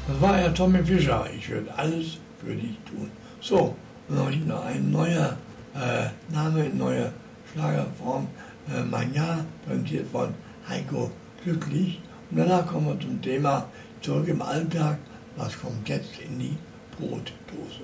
Das war ja Tommy Fischer. Ich würde alles für dich tun. So, noch ein neuer Name, neue Schlagerform. Mein Jahr, präsentiert von Heiko Glücklich. Und danach kommen wir zum Thema zurück im Alltag. Was kommt jetzt in die Brotdose?